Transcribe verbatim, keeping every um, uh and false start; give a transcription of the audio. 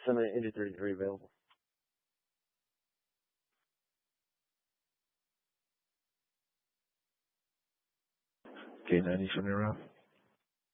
Semi Indy thirty-three available. K ninety, showing around.